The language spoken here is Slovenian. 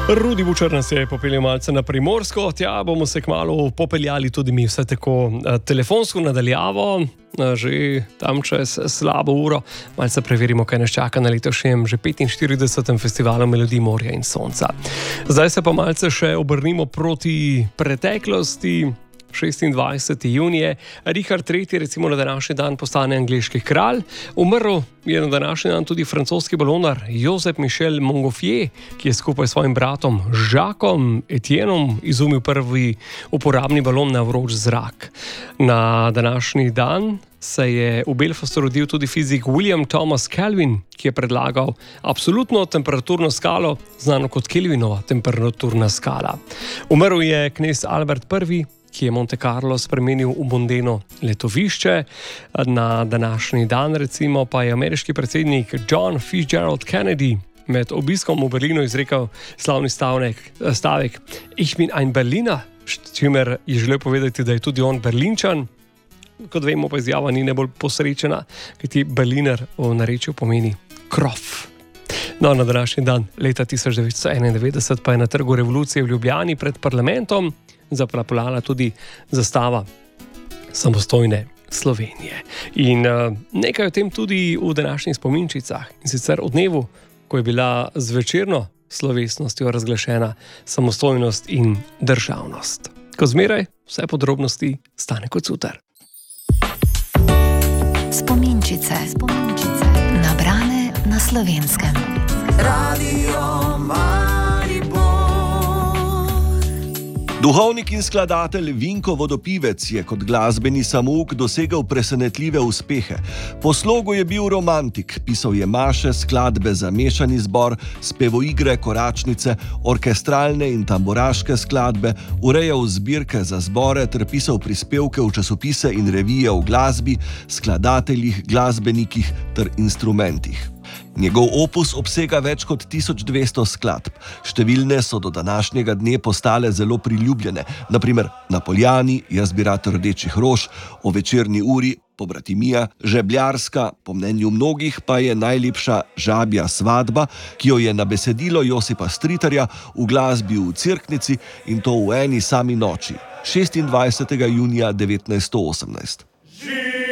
Rudi Bučar nas je popeljal malce na Primorsko, tja bomo se kmalu popeljali tudi mi, vse tako telefonsko nadaljavo, že tam čez slabo uro. Malce preverimo, kaj nas čaka na letošnjem že 45. festivalu Melodij morja in sonca. Zdaj se pa malce še obrnimo proti preteklosti. 26. junije, Richard III. Recimo na današnji dan postane angleški kralj. Umrl je na današnji dan tudi francoski balonar Joseph Michel Montgolfier, ki je skupaj s svojim bratom Jacquesom Etienom izumil prvi uporabni balon na vroč zrak. Na današnji dan se je v Belfastu rodil tudi fizik William Thomas Kelvin, ki je predlagal absolutno temperaturno skalo, znano kot Kelvinova temperaturna skala. Umrl je knez Albert I., ki je Monte Carlo spremenil v mondeno letovišče. Na današnji dan recimo pa je ameriški predsednik John Fitzgerald Kennedy med obiskom v Berlinu izrekel slavni stavek Ich bin ein Berliner, s čimer je želel povedati, da je tudi on Berlinčan. Kot vemo, pa izjava ni najbolj posrečena, kajti Berliner v narečju pomeni krof. No, na današnji dan leta 1991 pa je na Trgu revolucije v Ljubljani pred parlamentom zaplapolala tudi zastava samostojne Slovenije. In nekaj o tem tudi v današnjih spominčicah, in sicer o dnevu, ko je bila z večerno slovesnostjo razglašena samostojnost in državnost. Ko zmeraj vse podrobnosti stane kot sutar. Spominčice. Nabrane na Slovenskem. Radio Maribor. Duhovnik in skladatelj Vinko Vodopivec je kot glasbeni samouk dosegel presenetljive uspehe. Po slogu je bil romantik, pisal je maše, skladbe za mešani zbor, spevoigre, koračnice, orkestralne in tamburaške skladbe, urejal zbirke za zbore ter pisal prispevke v časopise in revije o glasbi, skladateljih, glasbenikih ter instrumentih. Njegov opus obsega več kot 1200 skladb. Številne so do današnjega dne postale zelo priljubljene, na primer Na Poljani, Jaz bi rad rdečih rož, O večerni uri, Pobratimija, Žebljarska, po mnenju mnogih pa je najlepša Žabja svadba, ki jo je na besedilo Josipa Stritarja uglasbil v Cerknici, in to v eni sami noči, 26. junija 1918.